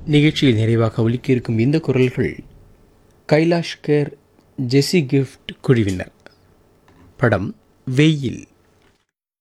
நிகழ்ச்சியில் நிறைவாக ஒலிக்க இருக்கும் இந்த குரல்கள் கைலாஷ்கர் ஜெஸி கிஃப்ட் குழுவினர். படம் வெயில்.